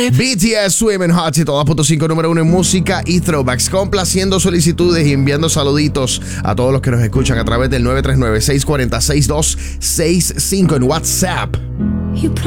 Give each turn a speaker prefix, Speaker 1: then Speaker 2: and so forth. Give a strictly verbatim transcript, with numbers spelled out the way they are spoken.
Speaker 1: B T S, Swimming Hot, y dos punto cinco número uno en música y throwbacks, complaciendo solicitudes y enviando saluditos a todos los que nos escuchan a través del nueve tres nueve, seis cuatro cero, seis dos seis cinco en WhatsApp.
Speaker 2: You